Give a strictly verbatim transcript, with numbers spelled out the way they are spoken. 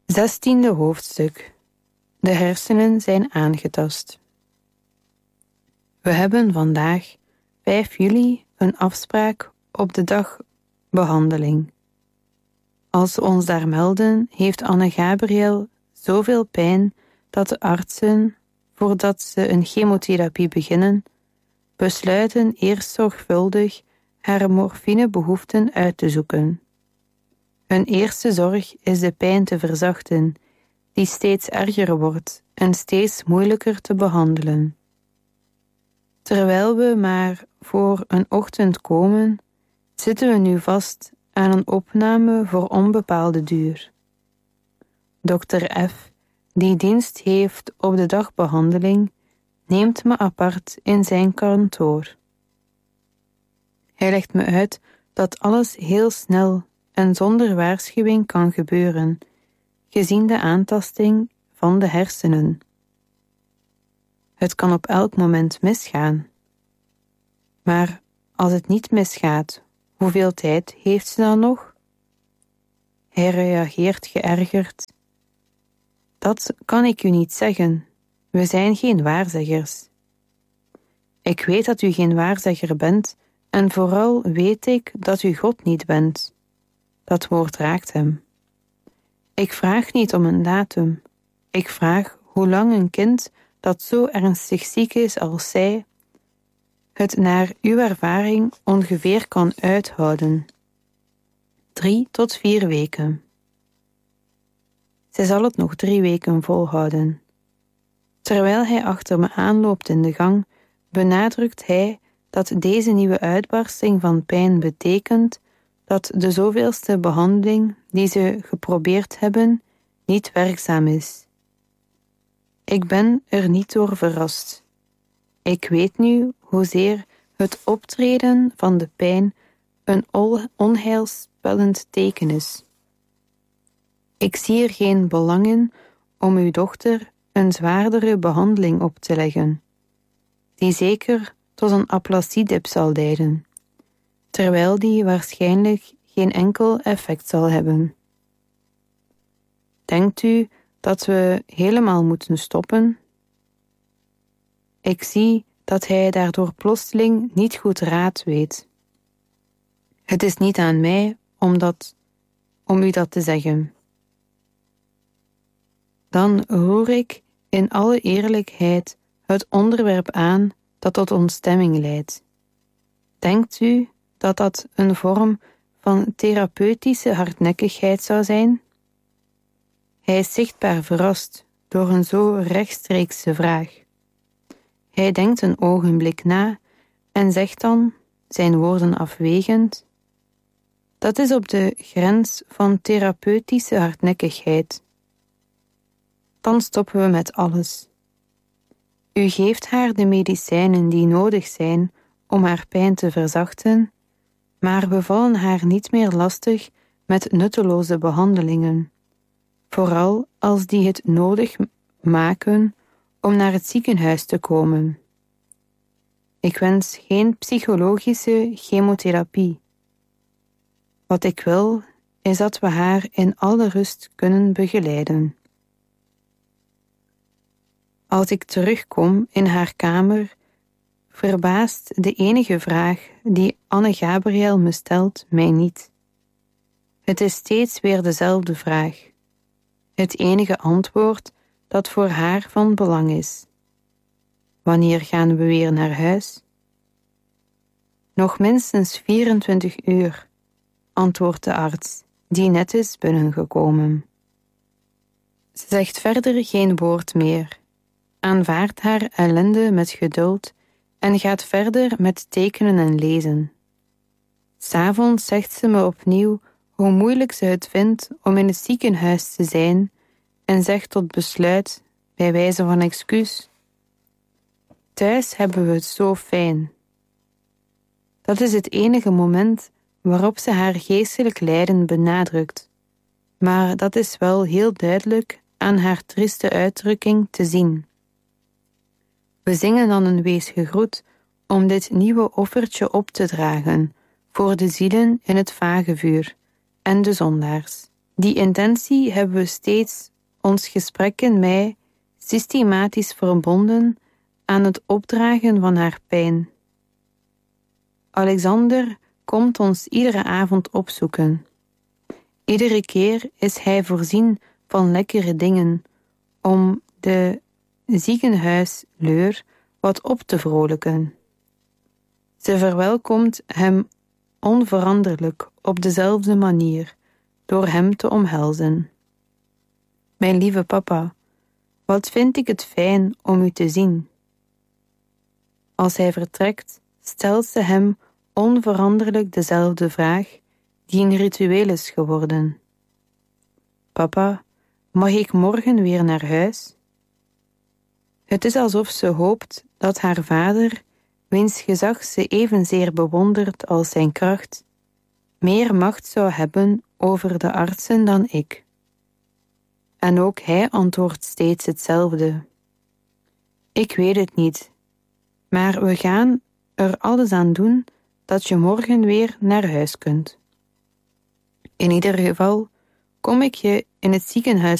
Zestiende hoofdstuk. De hersenen zijn aangetast. We hebben vandaag, vijf juli, een afspraak op de dag behandeling. Als we ons daar melden, heeft Anne-Gabriel zoveel pijn dat de artsen, voordat ze een chemotherapie beginnen, besluiten eerst zorgvuldig haar morfinebehoeften uit te zoeken. Hun eerste zorg is de pijn te verzachten, die steeds erger wordt en steeds moeilijker te behandelen. Terwijl we maar voor een ochtend komen, zitten we nu vast aan een opname voor onbepaalde duur. dokter F., die dienst heeft op de dagbehandeling, neemt me apart in zijn kantoor. Hij legt me uit dat alles heel snel en zonder waarschuwing kan gebeuren, gezien de aantasting van de hersenen. Het kan op elk moment misgaan. Maar als het niet misgaat, hoeveel tijd heeft ze dan nog? Hij reageert geërgerd. Dat kan ik u niet zeggen. We zijn geen waarzeggers. Ik weet dat u geen waarzegger bent en vooral weet ik dat u God niet bent. Dat woord raakt hem. Ik vraag niet om een datum. Ik vraag hoe lang een kind dat zo ernstig ziek is als zij, het naar uw ervaring ongeveer kan uithouden. Drie tot vier weken. Zij zal het nog drie weken volhouden. Terwijl hij achter me aanloopt in de gang, benadrukt hij dat deze nieuwe uitbarsting van pijn betekent dat de zoveelste behandeling die ze geprobeerd hebben niet werkzaam is. Ik ben er niet door verrast. Ik weet nu hoezeer het optreden van de pijn een onheilspellend teken is. Ik zie er geen belang in om uw dochter een zwaardere behandeling op te leggen, die zeker tot een aplasie-dip zal leiden, terwijl die waarschijnlijk geen enkel effect zal hebben. Denkt u dat we helemaal moeten stoppen? Ik zie dat hij daardoor plotseling niet goed raad weet. Het is niet aan mij om, dat, om u dat te zeggen. Dan roer ik in alle eerlijkheid het onderwerp aan dat tot ontstemming leidt. Denkt u dat dat een vorm van therapeutische hardnekkigheid zou zijn? Hij is zichtbaar verrast door een zo rechtstreekse vraag. Hij denkt een ogenblik na en zegt dan, zijn woorden afwegend, dat is op de grens van therapeutische hardnekkigheid. Dan stoppen we met alles. U geeft haar de medicijnen die nodig zijn om haar pijn te verzachten, maar we vallen haar niet meer lastig met nutteloze behandelingen, vooral als die het nodig maken om naar het ziekenhuis te komen. Ik wens geen psychologische chemotherapie. Wat ik wil, is dat we haar in alle rust kunnen begeleiden. Als ik terugkom in haar kamer, verbaast de enige vraag die Anne-Gabriel me stelt mij niet. Het is steeds weer dezelfde vraag. Het enige antwoord dat voor haar van belang is. Wanneer gaan we weer naar huis? Nog minstens vierentwintig uur, antwoordt de arts, die net is binnengekomen. Ze zegt verder geen woord meer, aanvaardt haar ellende met geduld en gaat verder met tekenen en lezen. 'S Avonds zegt ze me opnieuw hoe moeilijk ze het vindt om in het ziekenhuis te zijn en zegt tot besluit, bij wijze van excuus, thuis hebben we het zo fijn. Dat is het enige moment waarop ze haar geestelijk lijden benadrukt, maar dat is wel heel duidelijk aan haar trieste uitdrukking te zien. We zingen dan een wees gegroet om dit nieuwe offertje op te dragen voor de zielen in het vagevuur en de zondaars, Die intentie hebben we steeds ons gesprek in mij systematisch verbonden aan het opdragen van haar pijn. Alexander komt ons iedere avond opzoeken. Iedere keer is hij voorzien van lekkere dingen om de ziekenhuisleur wat op te vrolijken. Ze verwelkomt hem onveranderlijk op dezelfde manier, door hem te omhelzen. Mijn lieve papa, wat vind ik het fijn om u te zien. Als hij vertrekt, stelt ze hem onveranderlijk dezelfde vraag die een ritueel is geworden. Papa, mag ik morgen weer naar huis? Het is alsof ze hoopt dat haar vader, wiens gezag ze evenzeer bewondert als zijn kracht, meer macht zou hebben over de artsen dan ik. En ook hij antwoordt steeds hetzelfde. Ik weet het niet, maar we gaan er alles aan doen dat je morgen weer naar huis kunt. In ieder geval kom ik je in het ziekenhuis